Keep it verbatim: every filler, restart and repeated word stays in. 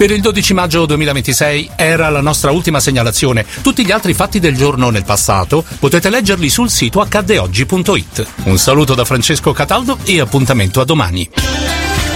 Per il dodici maggio duemilaventisei era la nostra ultima segnalazione. Tutti gli altri fatti del giorno nel passato potete leggerli sul sito accadde oggi punto it. Un saluto da Francesco Cataldo e appuntamento a domani.